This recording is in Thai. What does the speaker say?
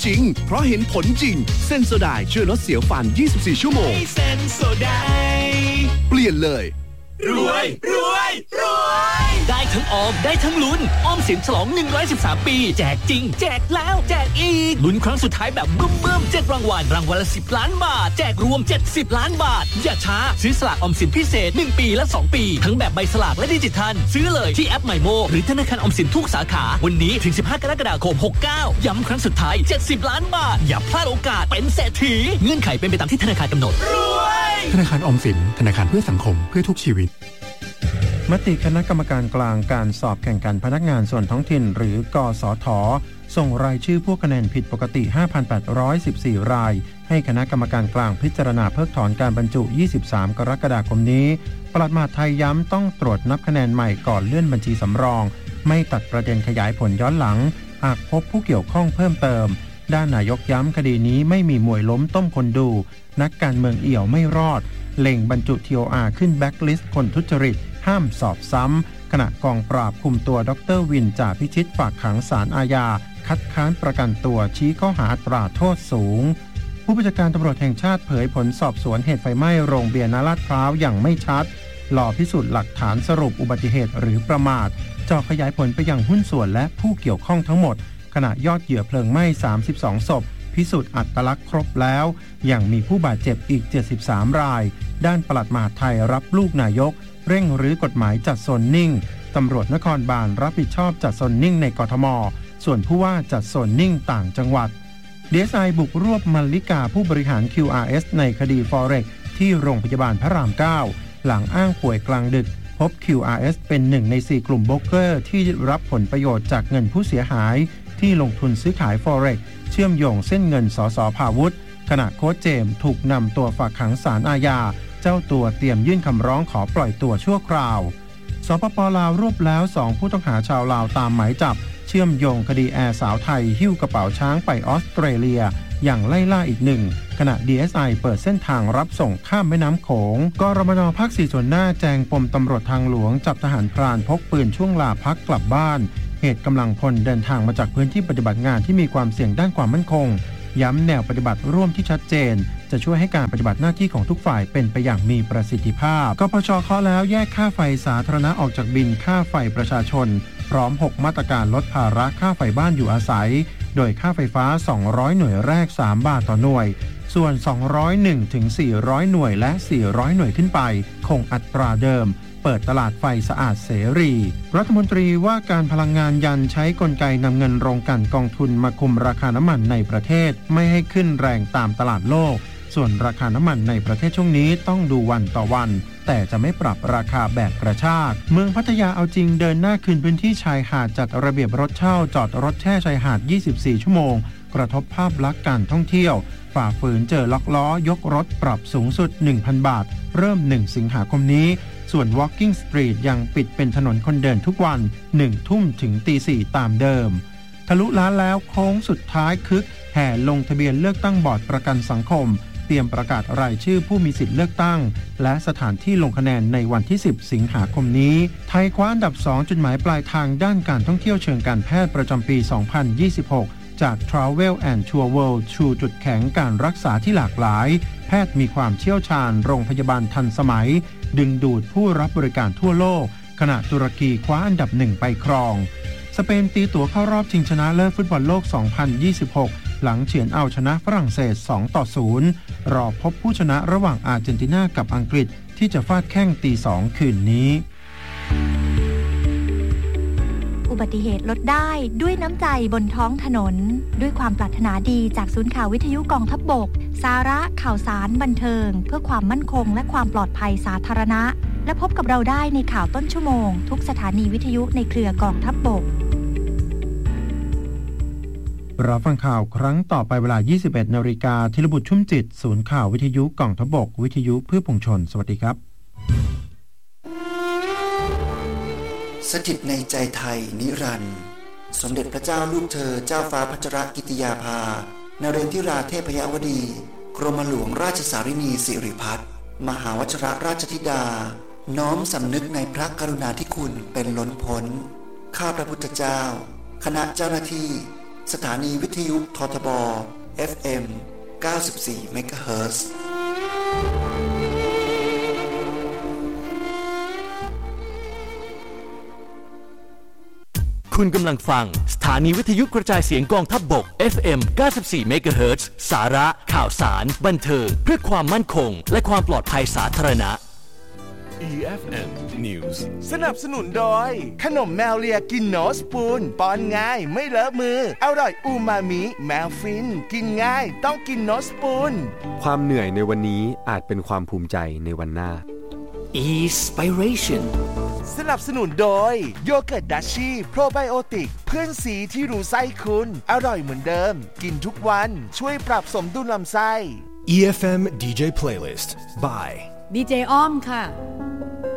จริงเพราะเห็นผลจริงเซนโซไดช่วยลดเสียวฟัน24ชั่วโมงเซนโซไดเปลี่ยนเลยรวยได้ทั้งออมได้ทั้งลุ้นออมสินฉลอง113ปีแจกจริงแจกแล้วแจกอีกลุ้นครั้งสุดท้ายแบบบึ้ม7รางวัลละ10ล้านบาทแจกรวม70ล้านบาทอย่าช้าซื้อสลากออมสินพิเศษ1ปีและ2ปีทั้งแบบใบสลากและดิจิทัลซื้อเลยที่แอป MyMo หรือธนาคารออมสินทุกสาขาวันนี้ถึง15กรกฎาคม69ย้ำครั้งสุดท้าย70ล้านบาทอย่าพลาดโอกาสเป็นเศรษฐีเงื่อนไขเป็นไปตามที่ธนาคารกำหนดรวยธนาคารออมสินธนาคารเพื่อสังคมเพื่อทุกชีวิตมติคณะกรรมการกลางการสอบแข่งขันพนักงานส่วนท้องถิ่นหรือกสท.ส่งรายชื่อผู้คะแนนผิดปกติ 5,814 รายให้คณะกรรมการกลางพิจารณาเพิกถอนการบรรจุ23กรกฎาคมนี้ปลัดมหาดไทยย้ำต้องตรวจนับคะแนนใหม่ก่อนเลื่อนบัญชีสำรองไม่ตัดประเด็นขยายผลย้อนหลังหากพบผู้เกี่ยวข้องเพิ่มเติมด้านนายกย้ำคดีนี้ไม่มีมวยล้มต้มคนดูนักการเมืองเอี่ยวไม่รอดเล็งบรรจุ TOR ขึ้นแบ็คลิสต์คนทุจริตห้ามสอบซ้ำขณะกองปราบคุมตัวดร.วินจ่าพิชิตฝากขังศาลอาญาคัดค้านประกันตัวชี้ข้อหาอัตราโทษสูงผู้บัญชาการตำรวจแห่งชาติเผยผลสอบสวนเหตุไฟไหม้โรงเบียร์ณลาดพร้าวอย่างไม่ชัดรอพิสูจน์หลักฐานสรุปอุบัติเหตุหรือประมาทเจาะขยายผลไปยังหุ้นส่วนและผู้เกี่ยวข้องทั้งหมดขณะยอดเหยื่อเพลิงไหม้32ศพพิสูจน์อัตลักษณ์ครบแล้วยังมีผู้บาดเจ็บอีก73รายด้านปลัดมหาดไทยรับลูกนายกเร่งรื้อกฎหมายจัดโซนนิ่งตำรวจนครบาลรับผิดชอบจัดโซนนิ่งในกทมส่วนผู้ว่าจัดโซนนิ่งต่างจังหวัด DSI บุกรวบมัลลิกาผู้บริหาร QRS ในคดี Forex ที่โรงพยาบาลพระราม 9 หลังอ้างป่วยกลางดึกพบ QRS เป็นหนึ่งใน4กลุ่มโบรกเกอร์ที่รับผลประโยชน์จากเงินผู้เสียหายที่ลงทุนซื้อขาย Forex เชื่อมโยงเส้นเงินสส.ภาวุฒิขณะโค้ชเจมส์ถูกนำตัวฝากขังศาลอาญาเจ้าตัวเตรียมยื่นคำร้องขอปล่อยตัวชั่วคราวสปป.ลาวรวบแล้ว2ผู้ต้องหาชาวลาวตามหมายจับเชื่อมโยงคดีแอร์สาวไทยหิ้วกระเป๋าช้างไปออสเตรเลียอย่างไล่ล่าอีกหนึ่งขณะ DSI เปิดเส้นทางรับส่งข้ามแม่น้ำโขงกรมน.ภาค 4 ส่วนหน้าแจงปมตำรวจทางหลวงจับทหารพรานพกปืนช่วงลาพักกลับบ้านเหตุกำลังพลเดินทางมาจากพื้นที่ปฏิบัติงานที่มีความเสี่ยงด้านความมั่นคงย้ำแนวปฏิบัติร่วมที่ชัดเจนจะช่วยให้การปฏิบัติหน้าที่ของทุกฝ่ายเป็นไปอย่างมีประสิทธิภาพกปช.เคาะแล้วแยกค่าไฟสาธารณะออกจากบินค่าไฟประชาชนพร้อม6มาตรการลดภาระค่าไฟบ้านอยู่อาศัยโดยค่าไฟฟ้า200หน่วยแรก3บาทต่อหน่วยส่วน201ถึง400หน่วยและ400หน่วยขึ้นไปคงอัตราเดิมเปิดตลาดไฟสะอาดเสรีรัฐมนตรีว่าการพลังงานยันใช้กลไกนำเงินโรงกลั่นกองทุนมาคุมราคาน้ำมันในประเทศไม่ให้ขึ้นแรงตามตลาดโลกส่วนราคาน้ำมันในประเทศช่วงนี้ต้องดูวันต่อวันแต่จะไม่ปรับราคาแบบกระชากเมืองพัทยาเอาจริงเดินหน้าคืนพื้นที่ชายหาดจัดระเบียบรถเช่าจอดรถแช่ชายหาด24ชั่วโมงกระทบภาพลักษณ์การท่องเที่ยวฝ่าฝืนเจอล็อกล้อยกรถปรับสูงสุด 1,000 บาทเริ่ม1สิงหาคมนี้ส่วน Walking Street ยังปิดเป็นถนนคนเดินทุกวัน 1 ทุ่มถึงตี 4 ตามเดิมทะลุล้านแล้วโค้งสุดท้ายคึกแห่ลงทะเบียนเลือกตั้งบอร์ดประกันสังคมเตรียมประกาศรายชื่อผู้มีสิทธิ์เลือกตั้งและสถานที่ลงคะแนนในวันที่10สิงหาคมนี้ไทยคว้าอันดับ2จุดหมายปลายทางด้านการท่องเที่ยวเชิงการแพทย์ประจำปี 2026จาก Travel and Tour World ชูจุดแข็งการรักษาที่หลากหลายแพทย์มีความเชี่ยวชาญโรงพยาบาลทันสมัยดึงดูดผู้รับบริการทั่วโลกขณะตุรกีคว้าอันดับ1ไปครองสเปนตีตั๋วเข้ารอบชิงชนะเลิศฟุตบอลโลก 2026 หลังเฉือนเอาชนะฝรั่งเศส 2-0 รอพบผู้ชนะระหว่างอาร์เจนตินากับอังกฤษที่จะฟาดแข้งตี 2 คืนนี้อุบัติเหตุลดได้ด้วยน้ำใจบนท้องถนนด้วยความปรารถนาดีจากศูนย์ข่าววิทยุกองทัพบกสาระข่าวสารบันเทิงเพื่อความมั่นคงและความปลอดภัยสาธารณะและพบกับเราได้ในข่าวต้นชั่วโมงทุกสถานีวิทยุในเครือกองทัพบกรับฟังข่าวครั้งต่อไปเวลา 21:00 น.ธีรบุตรชุ่มจิตศูนย์ข่าววิทยุกองทัพบกวิทยุเพื่อปวงชนสวัสดีครับสถิตในใจไทยนิรันดร์สมเด็จพระเจ้าลูกเธอเจ้าฟ้าพัชรกิติยาภานเรนทิราเทพยวดีกรมหลวงราชสารินีสิริพัฒน์มหาวชิรราชธิดาน้อมสำนึกในพระกรุณาธิคุณเป็นล้นพ้นข้าพระพุทธเจ้าคณะเจ้าหน้าที่สถานีวิทยุททบ FM 94 เมกะเฮิรตซ์คุณกำลังฟังสถานีวิทยุกระจายเสียงกองทัพบก FM 94 เมกะเฮิรตซ์สาระข่าวสารบันเทิงเพื่อความมั่นคงและความปลอดภัยสาธารณะ EFM News สนับสนุนโดยขนมแมวเลียกินโนสปูนป้อนง่ายไม่เลอะมืออร่อยอูมามิแมวฟินกินง่ายต้องกินโนสปูนความเหนื่อยในวันนี้อาจเป็นความภูมิใจในวันหน้า Inspiration สนับสนุนโดยโยเกิร์ตดัชชี่โปรไบโอติกเพื่อนสีที่รู้ไส้คุณอร่อยเหมือนเดิมกินทุกวันช่วยปรับสมดุลลำไส้ EFM DJ Playlist by ดีเจอ้อมค่ะ